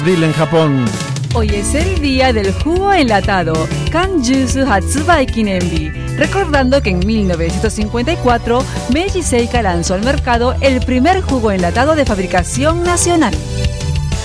Dile en Japón. Hoy es el día del jugo enlatado, Kanjusu Hatsubai Kinenbi, recordando que en 1954 Meiji Seika lanzó al mercado el primer jugo enlatado de fabricación nacional.